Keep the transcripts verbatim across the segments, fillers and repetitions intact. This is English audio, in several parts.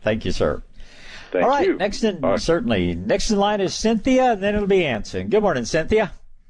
Thank you, sir. Thank All right, you. next in, Bye. certainly. Next in line is Cynthia, and then it'll be Anson. Good morning, Cynthia.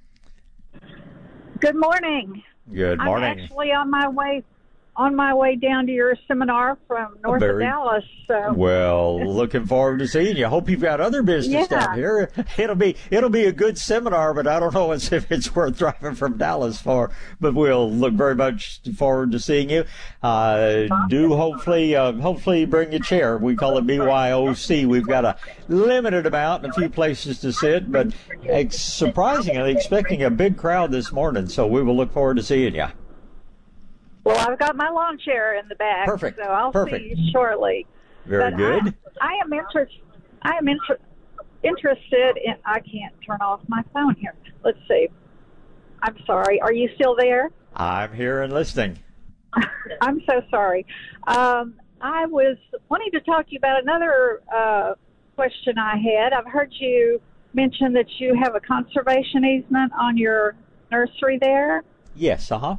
Good morning. Good morning. I'm actually on my way on my way down to your seminar from north Very of Dallas. So. Well, looking forward to seeing you. Hope you've got other business Yeah. down here. It'll be it'll be a good seminar, but I don't know if it's worth driving from Dallas for. But we'll look very much forward to seeing you. Uh, do hopefully uh, hopefully bring a chair. We call it B Y O C. We've got a limited amount and a few places to sit, but ex- surprisingly expecting a big crowd this morning. So we will look forward to seeing you. Well, I've got my lawn chair in the back, Perfect. so I'll Perfect. see you shortly. Very But good. I, I am interested. I am inter- interested in. I can't turn off my phone here. Let's see. I'm sorry. Are you still there? I'm here and listening. I'm so sorry. Um, I was wanting to talk to you about another uh, question I had. I've heard you mention that you have a conservation easement on your nursery there. Yes, uh-huh.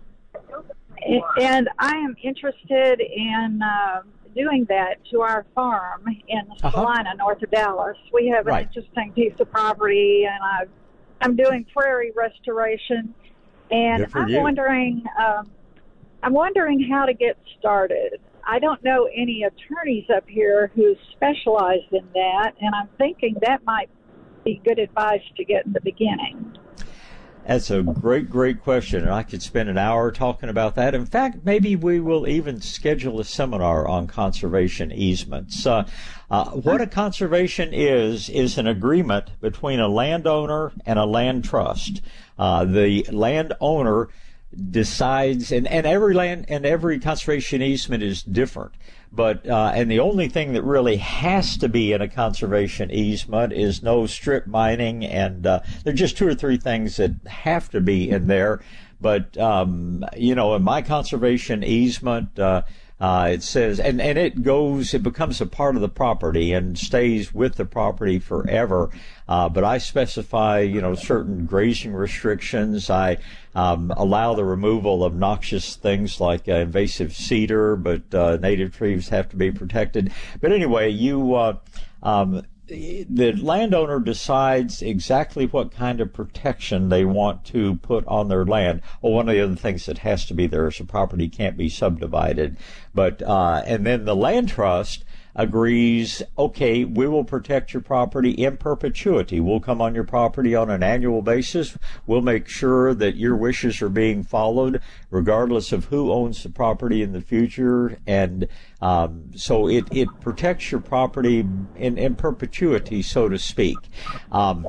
And I am interested in uh, doing that to our farm in Uh-huh. Salina, north of Dallas. We have an Right. interesting piece of property, and I've, I'm doing prairie restoration. And Good for I'm you. wondering, um, I'm wondering how to get started. I don't know any attorneys up here who specialize in that, and I'm thinking that might be good advice to get in the beginning. That's a great, great question, and I could spend an hour talking about that. In fact, maybe we will even schedule a seminar on conservation easements. Uh, uh, what a conservation is, is an agreement between a landowner and a land trust. Uh, the landowner decides, and, and every land and every conservation easement is different. But uh, and the only thing that really has to be in a conservation easement is no strip mining, and uh, there are just two or three things that have to be in there. But um, you know, in my conservation easement, uh, uh, it says, and and it goes, it becomes a part of the property and stays with the property forever. Uh, but I specify, you know, certain grazing restrictions. I um, allow the removal of noxious things like uh, invasive cedar, but uh, native trees have to be protected. But anyway, you uh, um, the landowner decides exactly what kind of protection they want to put on their land. Well, one of the other things that has to be there is the property can't be subdivided. But uh, and then the land trust agrees, okay, we will protect your property in perpetuity. We'll come on your property on an annual basis. We'll make sure that your wishes are being followed regardless of who owns the property in the future. And um, so it, it protects your property in, in perpetuity, so to speak. Um,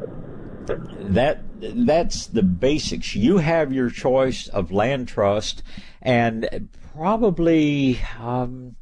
that that's the basics. You have your choice of land trust, and probably um,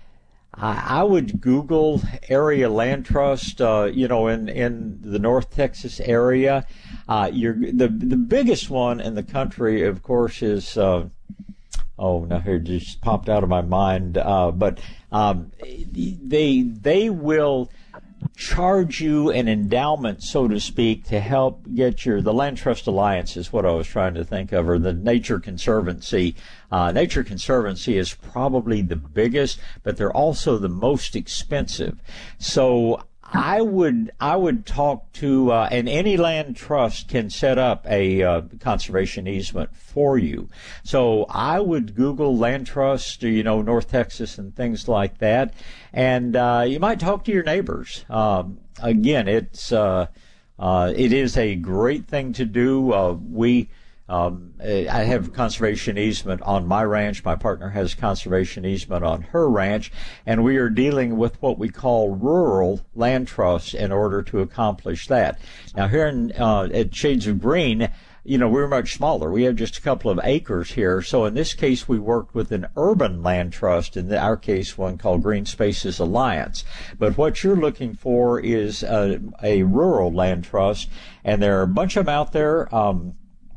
I would Google area land trust, uh, you know, in, in the North Texas area. Uh, you're, the the biggest one in the country, of course, is, uh, oh, now here it just popped out of my mind. Uh, but um, they they will charge you an endowment, so to speak, to help get your, the Land Trust Alliance is what I was trying to think of, or the Nature Conservancy. Uh, Nature Conservancy is probably the biggest, but they're also the most expensive. So I would I would talk to, uh, and any land trust can set up a uh, conservation easement for you. So I would Google land trust, you know, North Texas and things like that, and uh, you might talk to your neighbors. Um, again, it's uh, uh, it is a great thing to do. Uh, we. Um, I have conservation easement on my ranch. My partner has conservation easement on her ranch, and we are dealing with what we call rural land trusts in order to accomplish that. Now, here in, uh, at Shades of Green, you know, we're much smaller. We have just a couple of acres here. So in this case, we worked with an urban land trust, in our case, one called Green Spaces Alliance. But what you're looking for is a, a rural land trust, and there are a bunch of them out there. Um,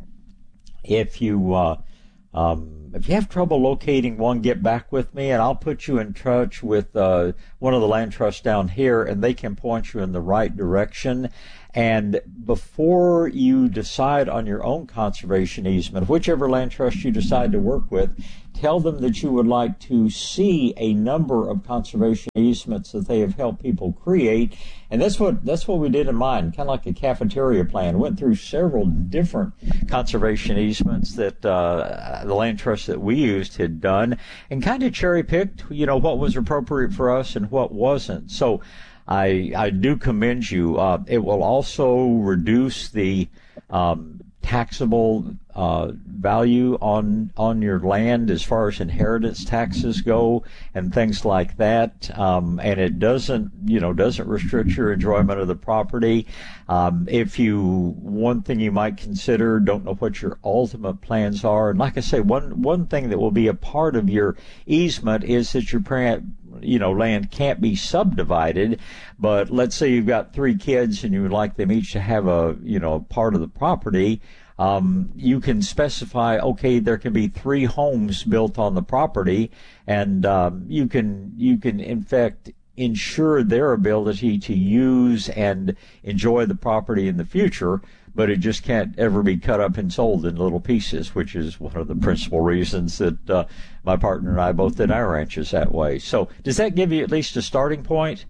If you uh, um, if you have trouble locating one, get back with me, and I'll put you in touch with uh, one of the land trusts down here, and they can point you in the right direction. And before you decide on your own conservation easement, whichever land trust you decide to work with, tell them that you would like to see a number of conservation easements that they have helped people create. And that's what that's what we did in mine, kind of like a cafeteria plan. Went through several different conservation easements that uh, the land trust that we used had done, and kind of cherry picked, you know, what was appropriate for us and what wasn't. So I I do commend you. Uh, it will also reduce the um, taxable uh, value on on your land as far as inheritance taxes go and things like that. Um, and it doesn't, you know, doesn't restrict your enjoyment of the property. Um, if you, one thing you might consider, don't know what your ultimate plans are. And like I say, one one thing that will be a part of your easement is that your parent, you know, land can't be subdivided. But let's say you've got three kids and you would like them each to have a, you know, part of the property. Um, you can specify, okay, there can be three homes built on the property, and um, you can you can in fact ensure their ability to use and enjoy the property in the future. But it just can't ever be cut up and sold in little pieces, which is one of the principal reasons that uh, my partner and I both did our ranches that way. So does that give you at least a starting point?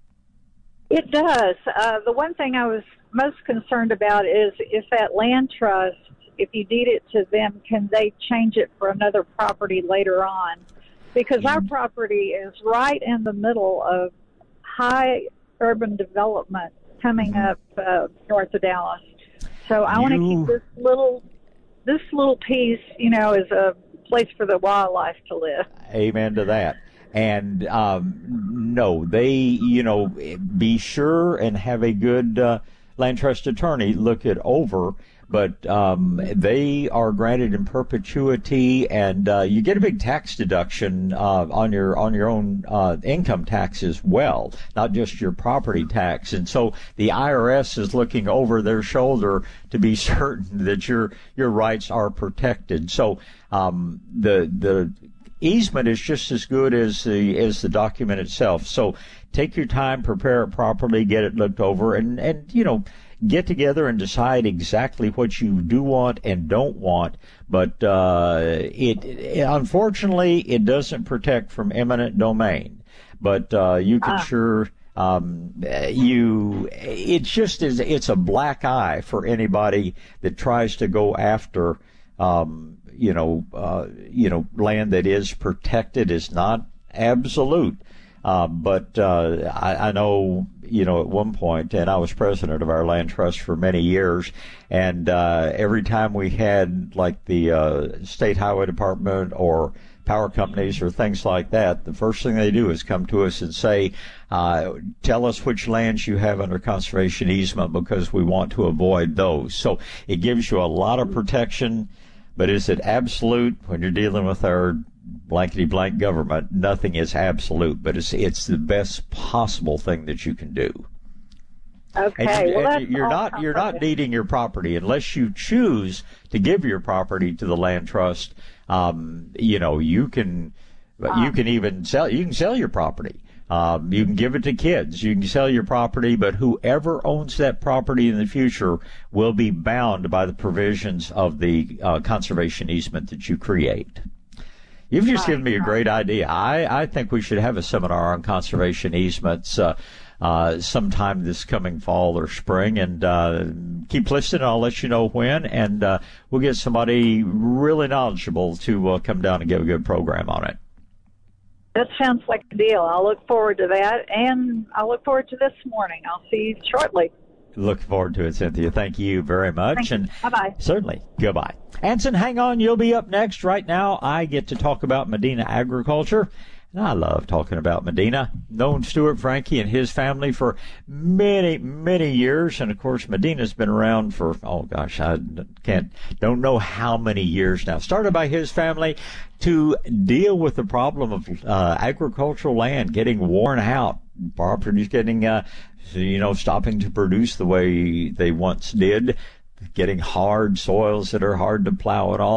It does. Uh, the one thing I was most concerned about is if that land trust, if you deed it to them, can they change it for another property later on? Because our property is right in the middle of high urban development coming up uh, north of Dallas. So I want to keep this little, this little piece, you know, as a place for the wildlife to live. Amen to that. And um, no, they, you know, be sure and have a good uh, land trust attorney look it over. But um, they are granted in perpetuity, and uh, you get a big tax deduction uh, on your on your own uh, income tax as well, not just your property tax. And so the I R S is looking over their shoulder to be certain that your your rights are protected. So um, the the easement is just as good as the as the document itself. So take your time, prepare it properly, get it looked over, and and you know, get together and decide exactly what you do want and don't want. But uh, it, it unfortunately it doesn't protect from eminent domain. But uh, you can ah. sure. Um, you, it's just is it's a black eye for anybody that tries to go after. Um, you know, uh, you know, land that is protected is not absolute. Uh, but uh, I, I know, you know, at one point, and I was president of our land trust for many years, and uh, every time we had like the uh, state highway department or power companies or things like that, the first thing they do is come to us and say, uh, tell us which lands you have under conservation easement because we want to avoid those. So it gives you a lot of protection. But is it absolute when you're dealing with our blankety-blank government? Nothing is absolute, but it's it's the best possible thing that you can do. Okay, and, well, and you're not you're not deeding your property unless you choose to give your property to the land trust. Um, you know, you can uh, you can even sell you can sell your property. Um, you can give it to kids. You can sell your property, but whoever owns that property in the future will be bound by the provisions of the uh, conservation easement that you create. You've just given me a great idea. I, I think we should have a seminar on conservation easements uh, uh, sometime this coming fall or spring, and uh, keep listening. I'll let you know when, and uh, we'll get somebody really knowledgeable to uh, come down and give a good program on it. That sounds like a deal. I'll look forward to that, and I'll look forward to this morning. I'll see you shortly. Look forward to it, Cynthia. Thank you very much. Thank and you. Bye-bye. Certainly. Goodbye. Anson, hang on. You'll be up next. Right now, I get to talk about Medina agriculture. And I love talking about Medina. Known Stuart Frankie and his family for many, many years. And, of course, Medina's been around for, oh, gosh, I can't, don't know how many years now. Started by his family to deal with the problem of uh, agricultural land getting worn out, properties getting, uh, you know, stopping to produce the way they once did, getting hard soils that are hard to plow at all.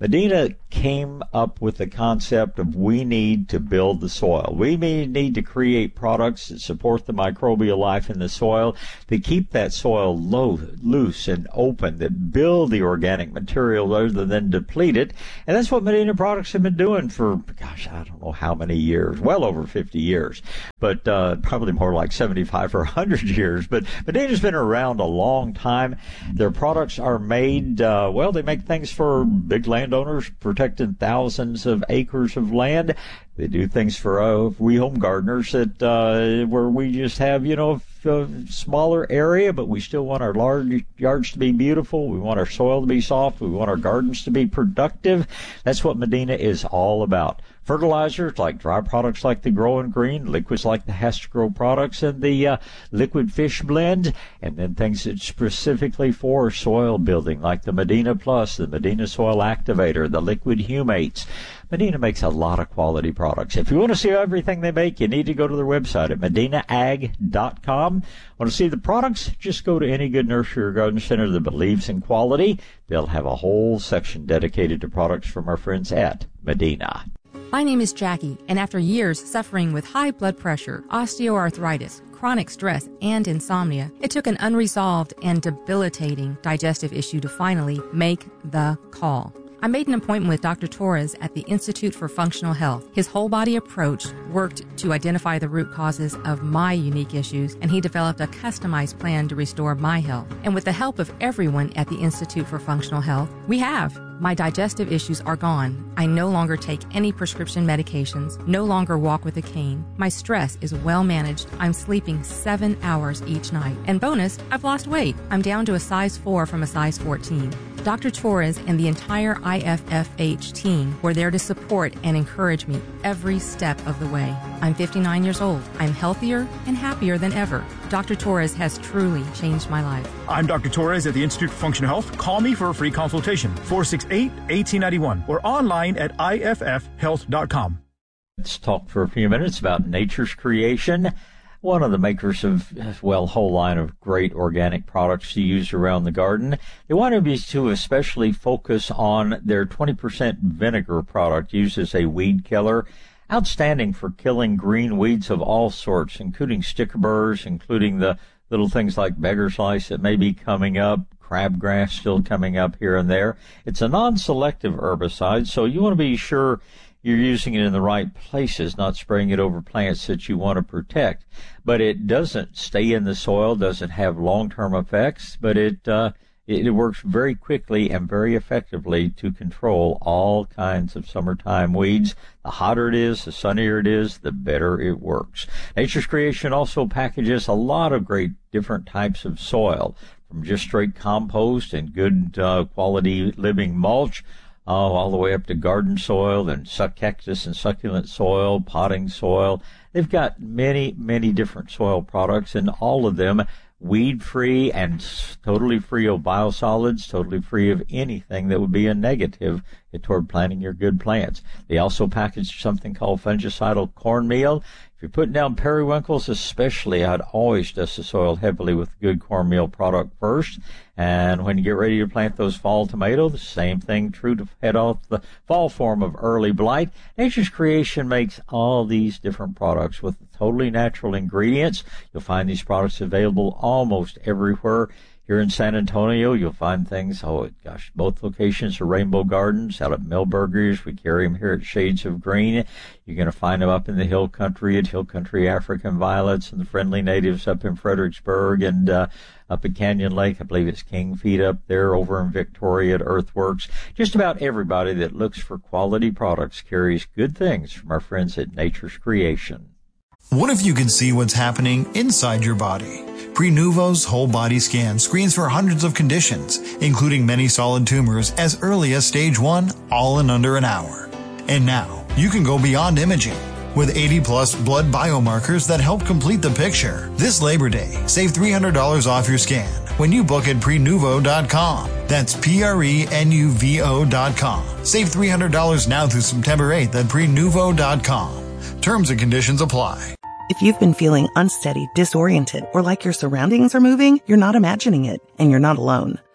Medina came up with the concept of we need to build the soil. We need to create products that support the microbial life in the soil, that keep that soil low, loose and open, that build the organic material rather than deplete it. And that's what Medina products have been doing for, gosh, I don't know how many years, well over fifty years, but uh, probably more like seventy-five or one hundred years. But Medina's been around a long time. Their products are made, uh, well, they make things for big landowners, protecting thousands of acres of land. They do things for uh, we home gardeners that uh, where we just have, you know, a smaller area, but we still want our large yards to be beautiful. We want our soil to be soft. We want our gardens to be productive. That's what Medina is all about. Fertilizers like dry products like the Grow and Green, liquids like the Has-to-Grow products and the uh, Liquid Fish Blend, and then things that specifically for soil building like the Medina Plus, the Medina Soil Activator, the Liquid Humates. Medina makes a lot of quality products. If you want to see everything they make, you need to go to their website at medina ag dot com. Want to see the products? Just go to any good nursery or garden center that believes in quality. They'll have a whole section dedicated to products from our friends at Medina. My name is Jackie, and after years suffering with high blood pressure, osteoarthritis, chronic stress, and insomnia, it took an unresolved and debilitating digestive issue to finally make the call. I made an appointment with Doctor Torres at the Institute for Functional Health. His whole body approach worked to identify the root causes of my unique issues, and he developed a customized plan to restore my health. And with the help of everyone at the Institute for Functional Health, we have. My digestive issues are gone. I no longer take any prescription medications, no longer walk with a cane. My stress is well managed. I'm sleeping seven hours each night. And bonus, I've lost weight. I'm down to a size four from a size fourteen. Doctor Torres and the entire I F F H team were there to support and encourage me every step of the way. I'm fifty-nine years old. I'm healthier and happier than ever. Doctor Torres has truly changed my life. I'm Doctor Torres at the Institute for Functional Health. Call me for a free consultation, four six eight, one eight nine one, or online at I F F health dot com. Let's talk for a few minutes about Nature's Creation, one of the makers of, well, a whole line of great organic products to use around the garden. They wanted me to especially focus on their twenty percent vinegar product used as a weed killer. Outstanding for killing green weeds of all sorts, including sticker burrs, including the little things like beggar's lice that may be coming up, crabgrass still coming up here and there. It's a non-selective herbicide, so you want to be sure you're using it in the right places, not spraying it over plants that you want to protect. But it doesn't stay in the soil, doesn't have long-term effects, but it uh, it, it works very quickly and very effectively to control all kinds of summertime weeds. The hotter it is, the sunnier it is, the better it works. Nature's Creation also packages a lot of great different types of soil, from just straight compost and good uh, quality living mulch, Oh, all the way up to garden soil and suck cactus and succulent soil, potting soil. They've got many, many different soil products, and all of them weed-free and totally free of biosolids, totally free of anything that would be a negative toward planting your good plants. They also package something called fungicidal cornmeal. If you're putting down periwinkles especially, I'd always dust the soil heavily with good cornmeal product first. And when you get ready to plant those fall tomatoes, the same thing true to head off the fall form of early blight. Nature's Creation makes all these different products with totally natural ingredients. You'll find these products available almost everywhere. Here in San Antonio, you'll find things, oh gosh, both locations are Rainbow Gardens. Out at Millburgers, we carry them here at Shades of Green. You're going to find them up in the Hill Country at Hill Country African Violets, and the Friendly Natives up in Fredericksburg, and uh, up at Canyon Lake, I believe it's King Feet up there, over in Victoria at Earthworks. Just about everybody that looks for quality products carries good things from our friends at Nature's Creation. What if you could see what's happening inside your body? Prenuvo's whole body scan screens for hundreds of conditions, including many solid tumors as early as stage one, all in under an hour. And now, you can go beyond imaging. With eighty plus blood biomarkers that help complete the picture. This Labor Day, save three hundred dollars off your scan when you book at prenuvo dot com. That's P R E N U V O dot com. Save three hundred dollars now through September eighth at prenuvo dot com. Terms and conditions apply. If you've been feeling unsteady, disoriented, or like your surroundings are moving, you're not imagining it, and you're not alone.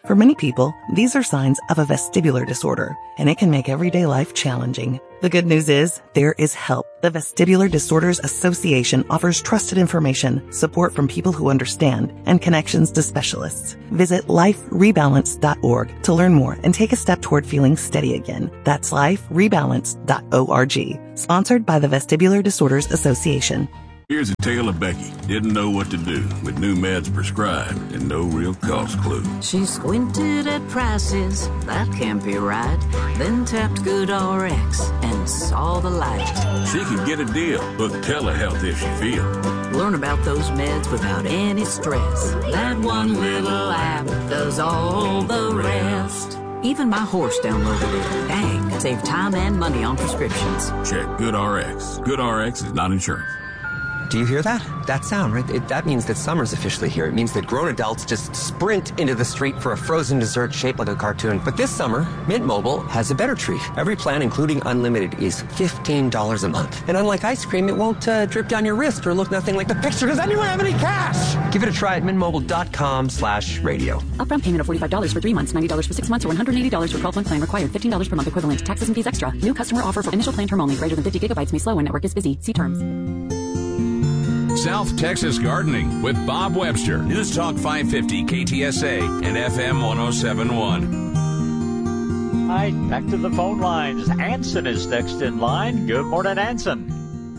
For many people, these are signs of a vestibular disorder, and it can make everyday life challenging. The good news is there is help. The Vestibular Disorders Association offers trusted information, support from people who understand, and connections to specialists. Visit life rebalance dot org to learn more and take a step toward feeling steady again. That's life rebalance dot org. Sponsored by the Vestibular Disorders Association. Here's a tale of Becky. Didn't know what to do with new meds prescribed and no real cost clue. She squinted at prices, that can't be right. Then tapped GoodRx and saw the light. She could get a deal. Book telehealth if she feels. Learn about those meds without any stress. That one little app does all the rest. Even my horse downloaded it. Dang, save time and money on prescriptions. Check GoodRx. GoodRx is not insurance. Do you hear that? That sound, right? It, that means that summer's officially here. It means that grown adults just sprint into the street for a frozen dessert shaped like a cartoon. But this summer, Mint Mobile has a better treat. Every plan, including unlimited, is fifteen dollars a month. And unlike ice cream, it won't uh, drip down your wrist or look nothing like the picture. Does anyone have any cash? Give it a try at mintmobile.com slash radio. Upfront payment of forty-five dollars for three months, ninety dollars for six months, or one hundred eighty dollars for twelve-month plan required. fifteen dollars per month equivalent. Taxes and fees extra. New customer offer for initial plan term only. Greater than fifty gigabytes may slow when network is busy. See terms. South Texas Gardening with Bob Webster. News Talk five fifty K T S A and F M one oh seven point one. All right, back to the phone lines. Anson is next in line. Good morning, Anson.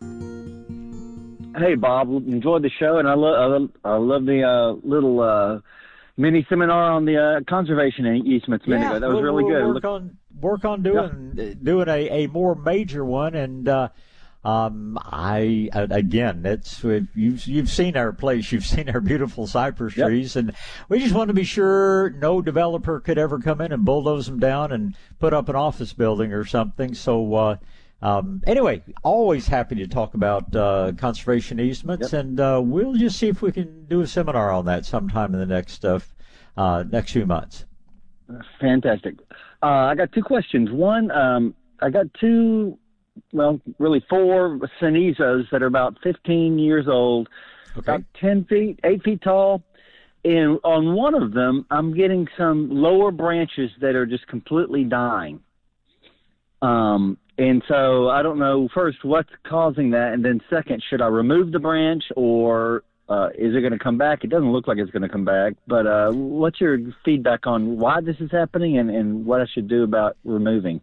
Hey, Bob. Enjoyed the show, and I, lo- I, lo- I love the uh, little uh, mini seminar on the uh, conservation easements. Yeah, minute ago. That was we'll, really we'll good. Work Look- on work on doing yeah. doing a, a more major one, and uh, um, I again, it's you've you've seen our place, you've seen our beautiful cypress yep. trees, and we just want to be sure no developer could ever come in and bulldoze them down and put up an office building or something. So. Uh, Um, anyway, always happy to talk about uh, conservation easements, yep. and uh, we'll just see if we can do a seminar on that sometime in the next uh, uh, next few months. Fantastic. Uh, I got two questions. One, um, I got two, well, really four Cenisos that are about fifteen years old, okay. about ten feet, eight feet tall. And on one of them, I'm getting some lower branches that are just completely dying. Um, and so I don't know, first, what's causing that? And then second, should I remove the branch or uh, is it going to come back? It doesn't look like it's going to come back. But uh, what's your feedback on why this is happening and, and what I should do about removing?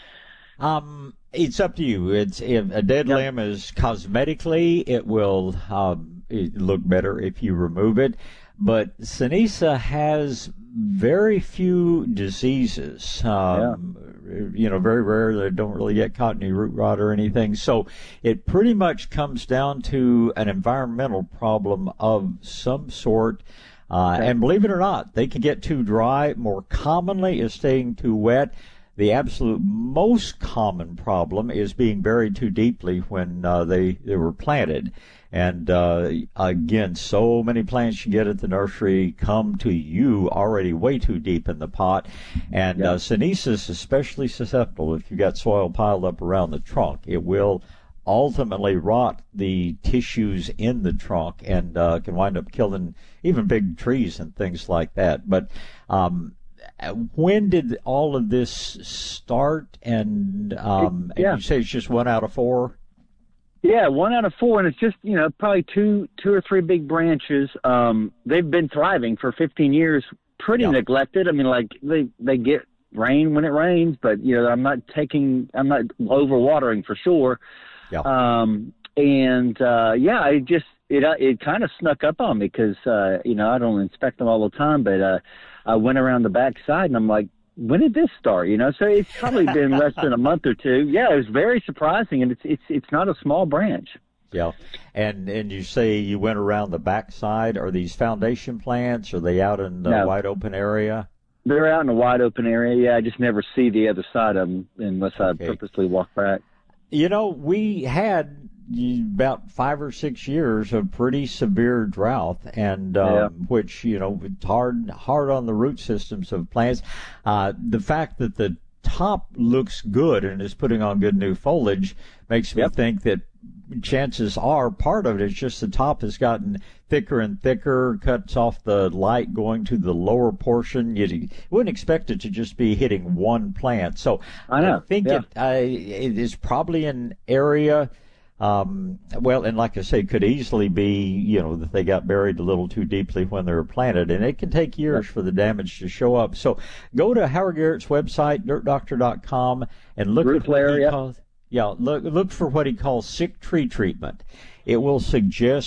Um, it's up to you. It's if a dead yep. limb is cosmetically, it will um, it look better if you remove it. But Cenisa has very few diseases. Um, yeah. You know, very rare. They don't really get caught any root rot or anything. So it pretty much comes down to an environmental problem of some sort. Uh, okay. And believe it or not, they can get too dry. More commonly is staying too wet. The absolute most common problem is being buried too deeply when uh, they, they were planted. And, uh, again, so many plants you get at the nursery come to you already way too deep in the pot. And, yeah. uh, Cenisa is especially susceptible if you've got soil piled up around the trunk. It will ultimately rot the tissues in the trunk and, uh, can wind up killing even big trees and things like that. But, um, when did all of this start? And, um, yeah. and you say it's just one out of four? Yeah, one out of four, and it's just, you know, probably two two or three big branches. Um, they've been thriving for fifteen years, pretty yeah. neglected. I mean, like, they, they get rain when it rains, but, you know, I'm not taking, I'm not overwatering for sure. Yeah. Um, and, uh, yeah, it just, it it kind of snuck up on me because, uh, you know, I don't inspect them all the time, but uh, I went around the back side, and I'm like, when did this start? You know, so it's probably been less than a month or two. Yeah, it was very surprising, and it's it's it's not a small branch. Yeah, and and you say you went around the backside. Are these foundation plants? Are they out in the no. wide open area? They're out in a wide open area. Yeah, I just never see the other side of them unless okay. I purposely walk back. You know, we had about five or six years of pretty severe drought, and um, yeah. which, you know, it's hard hard on the root systems of plants. Uh, the fact that the top looks good and is putting on good new foliage makes me yep. think that chances are part of it is just the top has gotten thicker and thicker, cuts off the light going to the lower portion. You, you wouldn't expect it to just be hitting one plant. So I, know. I think yeah. it, uh, it is probably an area, um, well, and like I say, could easily be, you know, that they got buried a little too deeply when they were planted, and it can take years for the damage to show up. So go to Howard Garrett's website, dirt doctor dot com, and look Root at what he yeah. calls, yeah, look, look for what he calls sick tree treatment. It will suggest